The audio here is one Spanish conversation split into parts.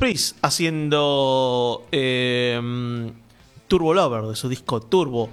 Priest haciendo Turbo Lover de su disco Turbo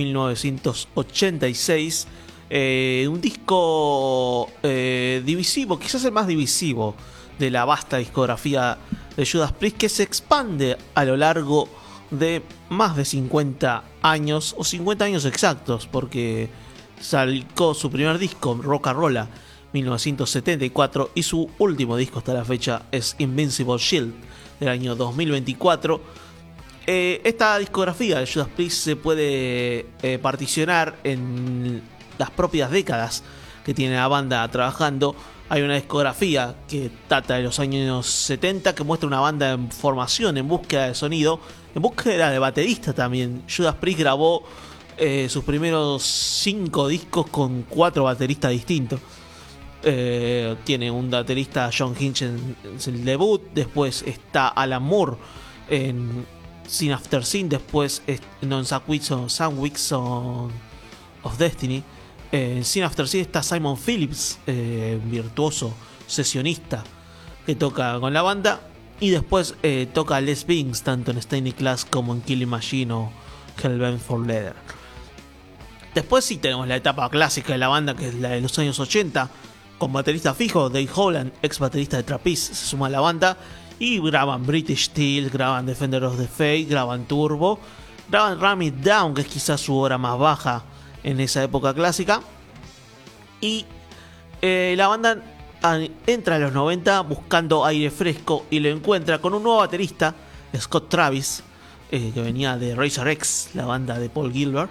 1986. Un disco divisivo, quizás el más divisivo de la vasta discografía de Judas Priest, que se expande a lo largo de más de 50 años, o 50 años exactos, porque sacó su primer disco, Rock and Rolla, 1974, y su último disco hasta la fecha es Invincible Shield, del año 2024. Esta discografía de Judas Priest se puede particionar en las propias décadas que tiene la banda trabajando. Hay una discografía que data de los años 70 que muestra una banda en formación, en búsqueda de sonido, en búsqueda de baterista también. Judas Priest grabó sus primeros 5 discos con 4 bateristas distintos. Tiene un baterista, John Hinch, en el debut. Después está Alan Moore en Sin After Sin. Después en Some Weeks of Destiny. En Sin After Sin está Simon Phillips, virtuoso, sesionista, que toca con la banda. Y después toca Les Binks, tanto en Stained Class como en Killing Machine o Hellbent for Leather. Después sí tenemos la etapa clásica de la banda, que es la de los años 80, con baterista fijo, Dave Holland, ex baterista de Trapeze, se suma a la banda. Y graban British Steel, graban Defender of the Faith, graban Turbo, graban Ram It Down, que es quizás su obra más baja en esa época clásica. Y la banda entra a los 90 buscando aire fresco y lo encuentra con un nuevo baterista, Scott Travis, que venía de Razor X, la banda de Paul Gilbert.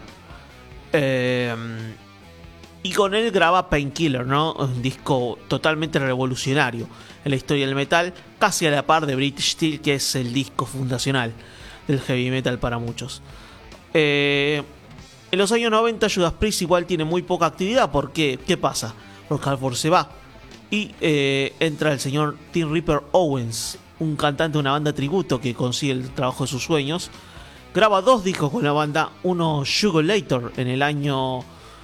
Y con él graba Painkiller, ¿no? Un disco totalmente revolucionario en la historia del metal, casi a la par de British Steel, que es el disco fundacional del heavy metal para muchos. En los años 90 Judas Priest igual tiene muy poca actividad, porque ¿qué pasa? Rock Halford se va y entra el señor Tim Ripper Owens, un cantante de una banda tributo que consigue el trabajo de sus sueños. Graba 2 discos con la banda, uno Sugar Later en el año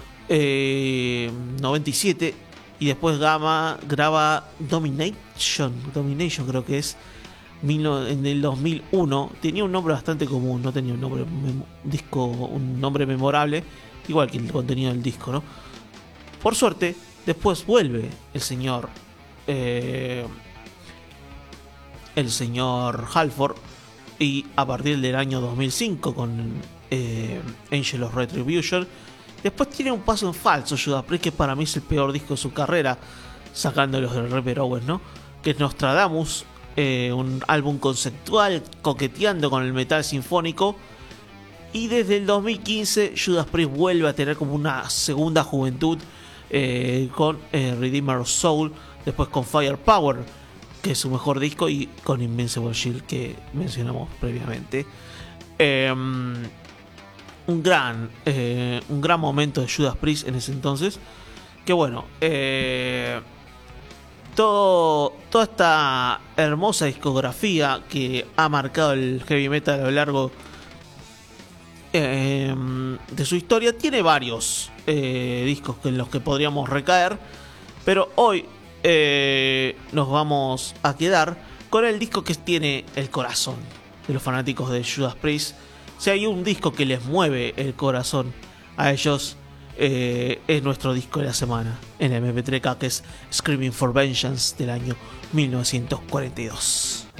97, y después graba Domination creo que es, en el 2001. Tenía un nombre bastante común, no tenía un nombre memorable, igual que el contenido del disco, ¿no? Por suerte, después vuelve el señor Halford, y a partir del año 2005 con Angel of Retribution. Después tiene un paso en falso Judas Priest, que para mí es el peor disco de su carrera, sacándolos del Ripper Owens, ¿no? Que es Nostradamus, un álbum conceptual coqueteando con el metal sinfónico. Y desde el 2015 Judas Priest vuelve a tener como una segunda juventud, con Redeemer of Soul, después con Firepower, que es su mejor disco, y con Invincible Shield, que mencionamos previamente. Un gran momento de Judas Priest en ese entonces. Que bueno, toda esta hermosa discografía que ha marcado el heavy metal a lo largo de su historia, tiene varios discos en los que podríamos recaer, pero hoy nos vamos a quedar con el disco que tiene el corazón de los fanáticos de Judas Priest. Si hay un disco que les mueve el corazón a ellos, es nuestro disco de la semana en la MP3K, que es Screaming for Vengeance del año 1942.